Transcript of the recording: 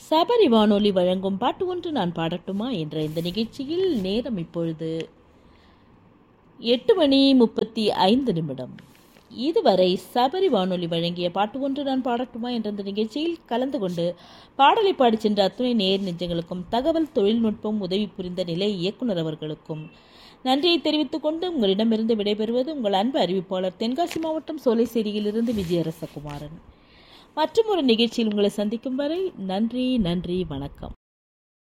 சபரி வானொலி வழங்கும் பாட்டு ஒன்று நான் பாடட்டுமா என்ற இந்த நிகழ்ச்சியில் நேரம் இப்பொழுது 8:35. இதுவரை சபரி வானொலி வழங்கிய பாட்டு ஒன்று நான் பாடட்டுமா என்ற இந்த நிகழ்ச்சியில் கலந்து கொண்டு பாடலை பாடி சென்ற அத்துணை நேர் நெஞ்சங்களுக்கும் தகவல் தொழில்நுட்பம் உதவி புரிந்த நிலை இயக்குனர் அவர்களுக்கும் நன்றியை தெரிவித்துக் கொண்டு உங்களிடமிருந்து விடைபெறுவது உங்கள் அன்பு அறிவிப்பாளர் தென்காசி மாவட்டம் சோலைசேரியிலிருந்து விஜயரசகுமாரன். மற்றும் ஒரு நிகழ்ச்சியில் உங்களை சந்திக்கும் வரை நன்றி, வணக்கம்.